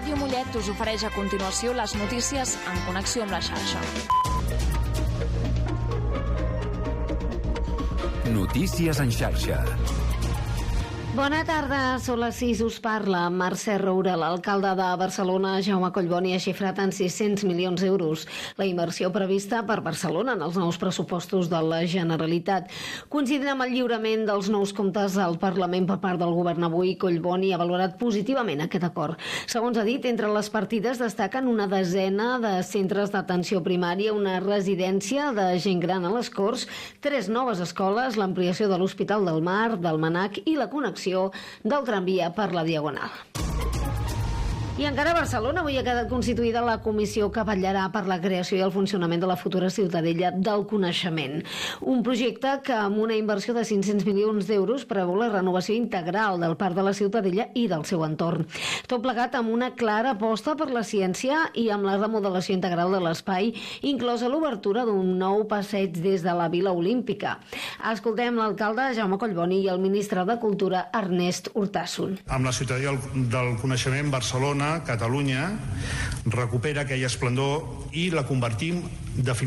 Ràdio Mollet us ofereix a continuació les notícies en connexió amb la xarxa. Notícies en xarxa. Bona tarda, són les 6, us parla Mercè Roura. L'alcalde de Barcelona, Jaume Collboni, ha xifrat en 600 milions d'euros la inversió prevista per Barcelona en els nous pressupostos de la Generalitat. Coincidint amb el lliurament dels nous comptes al Parlament per part del govern avui, Collboni ha valorat positivament aquest acord. Segons ha dit, entre les partides destaquen una desena de centres d'atenció primària, una residència de gent gran a les Corts, 3 noves escoles, l'ampliació de l'Hospital del Mar, del Manac i la connexió del tramvia per la Diagonal. I encara a Barcelona avui ha quedat constituïda la comissió que vetllarà per la creació i el funcionament de la futura Ciutadella del Coneixement. Un projecte que amb una inversió de 500 milions d'euros preveu la renovació integral del parc de la Ciutadella i del seu entorn. Tot plegat amb una clara aposta per la ciència i amb la remodelació integral de l'espai, inclosa l'obertura d'un nou passeig des de la Vila Olímpica. Escoltem l'alcalde Jaume Collboni i el ministre de Cultura Ernest Urtasun. Amb la Ciutadella del Coneixement, Barcelona, Catalunya, recupera aquell esplendor i la convertim definitivament